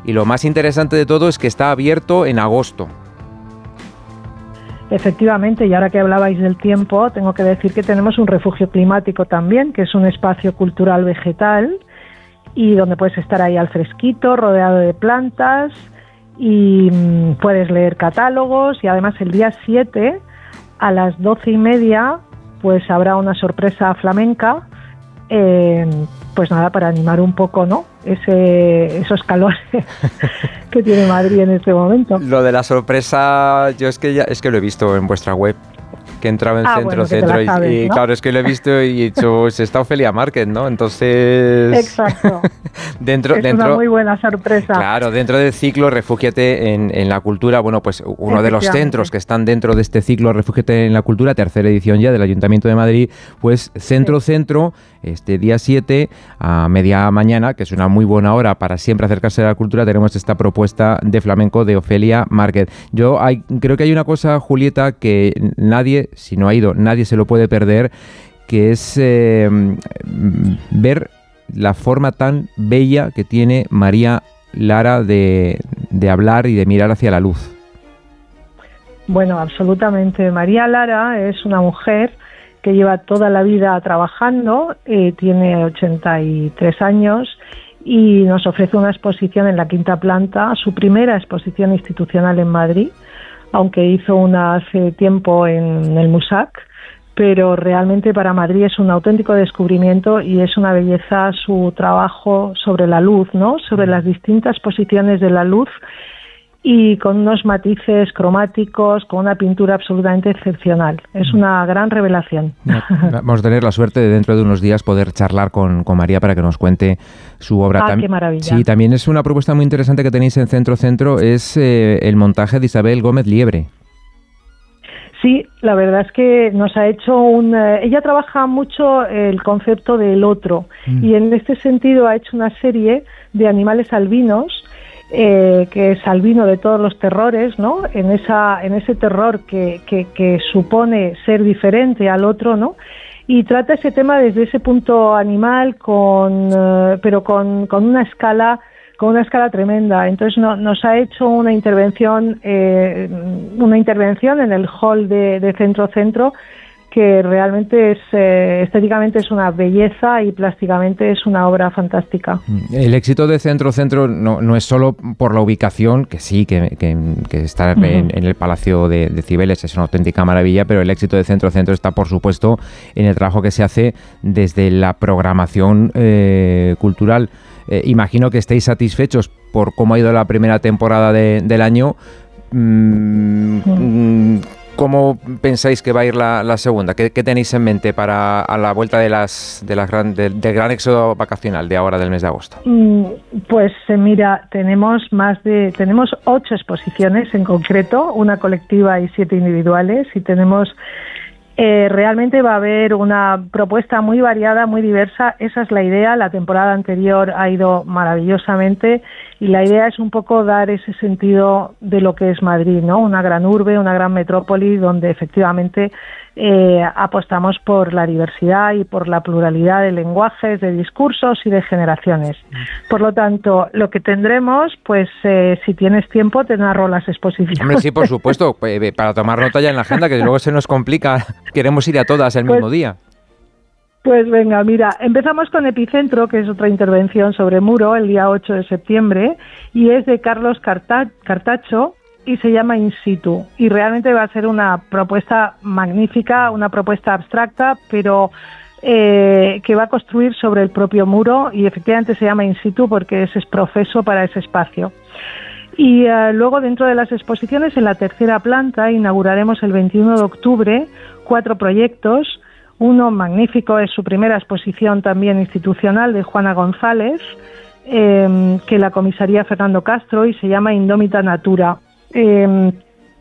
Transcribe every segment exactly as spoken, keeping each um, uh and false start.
y lo más interesante de todo es que está abierto en agosto. Efectivamente, y ahora que hablabais del tiempo, tengo que decir que tenemos un refugio climático también, que es un espacio cultural vegetal y donde puedes estar ahí al fresquito, rodeado de plantas y mmm, puedes leer catálogos, y además el día siete a las doce y media pues habrá una sorpresa flamenca, eh, pues nada, para animar un poco, ¿no?, ese esos calores que tiene Madrid en este momento. Lo de la sorpresa, yo es que ya es que lo he visto en vuestra web, que entraba en ah, Centro bueno, Centro y, sabes, y ¿no? claro, es que lo he visto y he dicho, se está Ofelia Márquez, ¿no? Entonces... Exacto. dentro, es dentro, una muy buena sorpresa. Claro, dentro del ciclo Refúgiate en, en la Cultura, bueno, pues uno de los centros que están dentro de este ciclo Refúgiate en la Cultura, tercera edición ya del Ayuntamiento de Madrid, pues Centro sí. Centro, este día siete a media mañana, que es una muy buena hora para siempre acercarse a la cultura, tenemos esta propuesta de flamenco de Ofelia Márquez. Yo hay, creo que hay una cosa, Julieta, que nadie, si no ha ido, nadie se lo puede perder, que es eh, ver la forma tan bella que tiene María Lara de, de hablar y de mirar hacia la luz. Bueno, absolutamente. María Lara es una mujer que lleva toda la vida trabajando, eh, tiene ochenta y tres años y nos ofrece una exposición en la quinta planta, su primera exposición institucional en Madrid, aunque hizo una hace tiempo en el MUSAC, pero realmente para Madrid es un auténtico descubrimiento y es una belleza su trabajo sobre la luz, ¿no?, sobre las distintas posiciones de la luz, y con unos matices cromáticos, con una pintura absolutamente excepcional. Es una gran revelación. Vamos a tener la suerte de dentro de unos días poder charlar con, con María para que nos cuente su obra. Ah, qué maravilla. Sí, también es una propuesta muy interesante que tenéis en Centro Centro, es eh, el montaje de Isabel Gómez Liebre. Sí, la verdad es que nos ha hecho un... Eh, ella trabaja mucho el concepto del otro, mm. y en este sentido ha hecho una serie de animales albinos, Eh, que es albino de todos los terrores, ¿no?, en esa en ese terror que, que, que supone ser diferente al otro, ¿no?, y trata ese tema desde ese punto animal, con eh, pero con, con una escala con una escala tremenda. Entonces no, nos ha hecho una intervención eh, una intervención en el hall de, de Centro Centro, que realmente es eh, estéticamente es una belleza y plásticamente es una obra fantástica. El éxito de Centro Centro no, no es solo por la ubicación, que sí, que, que, que estar uh-huh. en, en el Palacio de, de Cibeles es una auténtica maravilla, pero el éxito de Centro Centro está, por supuesto, en el trabajo que se hace desde la programación eh, cultural. Eh, imagino que estéis satisfechos por cómo ha ido la primera temporada de, del año. Mm, uh-huh. ¿Cómo pensáis que va a ir la, la segunda? ¿Qué, ¿Qué tenéis en mente para a la vuelta de las, de las gran, de, del gran éxodo vacacional de ahora del mes de agosto? Pues eh, mira, tenemos más de tenemos ocho exposiciones en concreto, una colectiva y siete individuales, y tenemos eh, realmente va a haber una propuesta muy variada, muy diversa. Esa es la idea. La temporada anterior ha ido maravillosamente y la idea es un poco dar ese sentido de lo que es Madrid, ¿no? Una gran urbe, una gran metrópoli donde efectivamente eh, apostamos por la diversidad y por la pluralidad de lenguajes, de discursos y de generaciones. Por lo tanto, lo que tendremos, pues eh, si tienes tiempo, te narro las exposiciones. Hombre, sí, por supuesto, para tomar nota ya en la agenda, que luego se nos complica. Queremos ir a todas el pues, mismo día. Pues venga, mira, empezamos con Epicentro, que es otra intervención sobre Muro, el día ocho de septiembre, y es de Carlos Carta- Cartacho, y se llama In Situ, y realmente va a ser una propuesta magnífica, una propuesta abstracta, pero eh, que va a construir sobre el propio muro, y efectivamente se llama In Situ porque es, es profeso para ese espacio. Y uh, luego dentro de las exposiciones, en la tercera planta, inauguraremos el veintiuno de octubre cuatro proyectos. Uno magnífico es su primera exposición también institucional de Juana González, eh, que la comisaría Fernando Castro, y se llama Indómita Natura. Eh,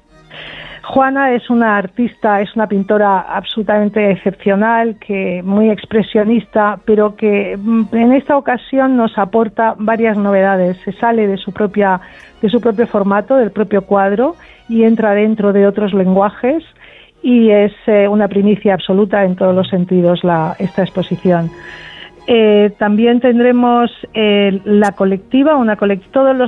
Juana es una artista, es una pintora absolutamente excepcional, que muy expresionista, pero que en esta ocasión nos aporta varias novedades. Se sale de su propia, de su propio formato, del propio cuadro, y entra dentro de otros lenguajes, y es eh, una primicia absoluta en todos los sentidos la, esta exposición. Eh, también tendremos eh, la colectiva, una colect- todos los